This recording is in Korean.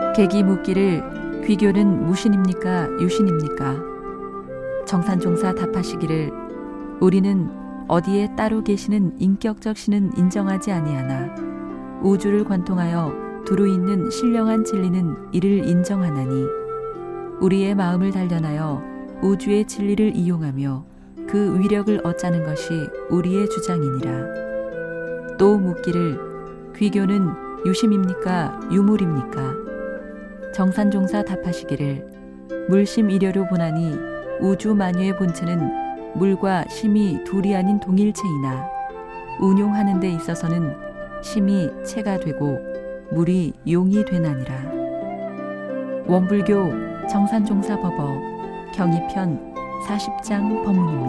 객이 묻기를 귀교는 무신입니까 유신입니까? 정산종사 답하시기를 우리는 어디에 따로 계시는 인격적 신은 인정하지 아니하나 우주를 관통하여 두루 있는 신령한 진리는 이를 인정하나니 우리의 마음을 단련하여 우주의 진리를 이용하며 그 위력을 얻자는 것이 우리의 주장이니라. 또 묻기를 귀교는 유심입니까 유물입니까? 정산종사 답하시기를 물심 이려로 보나니 우주 만유의 본체는 물과 심이 둘이 아닌 동일체이나 운용하는 데 있어서는 심이 체가 되고 물이 용이 되나니라. 원불교 정산종사 법어 경이편 40장 법문입니다.